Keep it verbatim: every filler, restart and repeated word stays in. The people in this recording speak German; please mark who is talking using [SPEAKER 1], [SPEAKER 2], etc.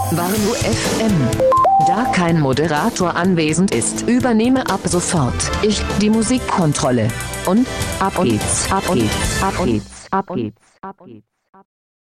[SPEAKER 1] Warnu F M. Da kein Moderator anwesend ist, übernehme ab sofort ich die Musikkontrolle. Und ab geht's, ab geht's, ab geht's, ab geht's, ab geht's.